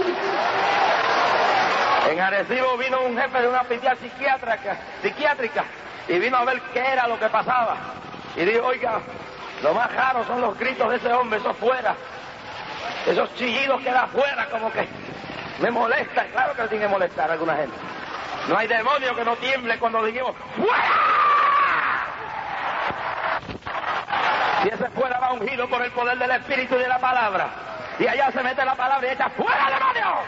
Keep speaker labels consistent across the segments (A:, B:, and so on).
A: En Arecibo vino un jefe de una hospital psiquiátrica y vino a ver qué era lo que pasaba. Y dijo, oiga, lo más raro son los gritos de ese hombre, eso fuera. Esos chillidos que da afuera, como que me molestan. Claro que le tiene que molestar a alguna gente. No hay demonio que no tiemble cuando digamos ¡fuera! Si ese fuera va ungido por el poder del Espíritu y de la palabra. Y allá se mete la palabra y echa ¡fuera, demonio!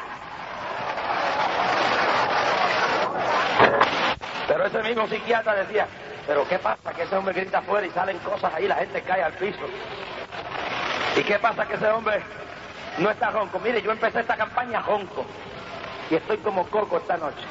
A: Pero ese mismo psiquiatra decía, pero ¿qué pasa? Que ese hombre grita afuera y salen cosas ahí, la gente cae al piso. ¿Y qué pasa? Que ese hombre no está ronco. Mire, yo empecé esta campaña ronco y estoy como coco esta noche.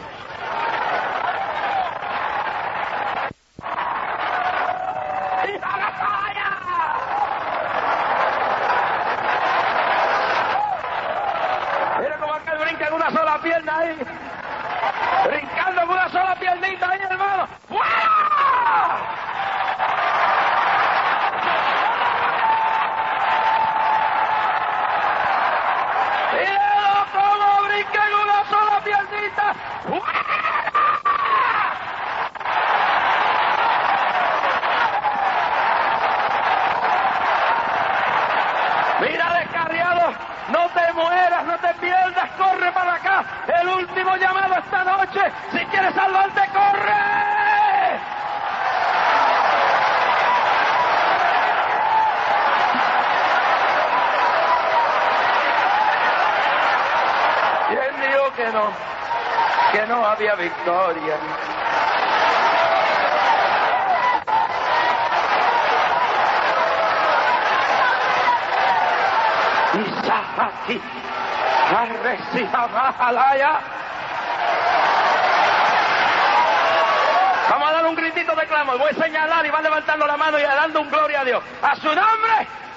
A: Mire cómo aquel brinca en una sola pierna ahí. Brincando en una sola piernita ahí, hermano. ¡Fuera! ¡Míralo cómo brinca en una sola piernita! ¡Fuera! Mira, descarriado, no te mueras, no te pierdas, corre para acá. El último llamado esta noche. Si quieres salvarte, corre. ¿Quién dijo que no había victoria? Isahaki, Arresihamalaya. Vamos a dar un gritito de clamor. Voy a señalar y va levantando la mano y dando un gloria a Dios. A su nombre.